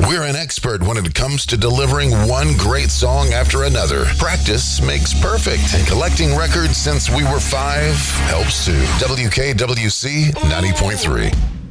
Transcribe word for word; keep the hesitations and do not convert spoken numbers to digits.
We're an expert when it comes to delivering one great song after another. Practice makes perfect, and collecting records since we were five helps too. W K W C ninety point three.